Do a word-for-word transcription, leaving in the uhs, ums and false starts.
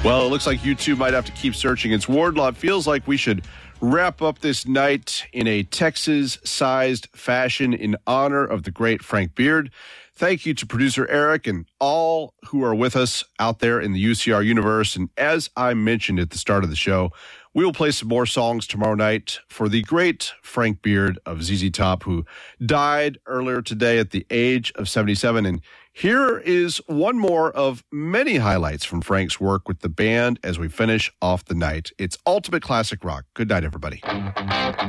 Well, it looks like you two might have to keep searching. It's Wardlaw. It feels like we should wrap up this night in a Texas-sized fashion in honor of the great Frank Beard. Thank you to producer Eric and all who are with us out there in the U C R universe. And as I mentioned at the start of the show, we will play some more songs tomorrow night for the great Frank Beard of Z Z Top, who died earlier today at the age of seventy-seven. And here is one more of many highlights from Frank's work with the band as we finish off the night. It's Ultimate Classic Rock. Good night, everybody.